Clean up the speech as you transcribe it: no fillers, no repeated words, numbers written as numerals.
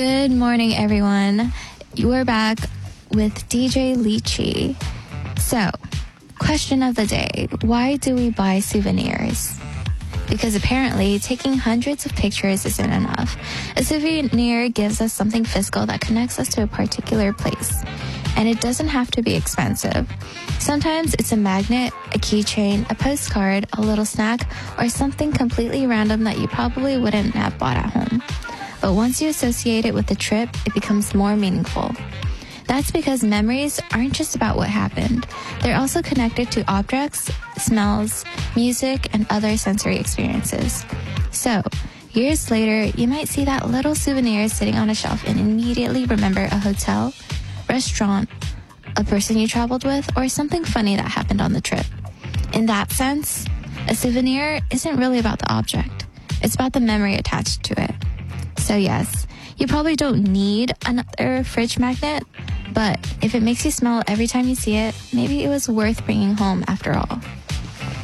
Good morning, everyone. We're back with DJ Lychee. So, question of the day. Why do we buy souvenirs? Because apparently, taking hundreds of pictures isn't enough. A souvenir gives us something physical that connects us to a particular place. And it doesn't have to be expensive. Sometimes it's a magnet, a keychain, a postcard, a little snack, or something completely random that you probably wouldn't have bought at home. But once you associate it with the trip, it becomes more meaningful. That's because memories aren't just about what happened. They're also connected to objects, smells, music, and other sensory experiences. So, years later, you might see that little souvenir sitting on a shelf and immediately remember a hotel, restaurant, a person you traveled with, or something funny that happened on the trip. In that sense, a souvenir isn't really about the object. It's about the memory attached to it. So yes, you probably don't need another fridge magnet, but if it makes you smile every time you see it, maybe it was worth bringing home after all.